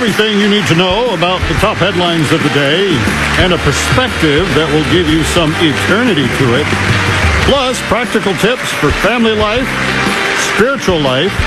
everything you need to know about the top headlines of the day and a perspective that will give you some eternity to it. Plus, practical tips for family life, spiritual life,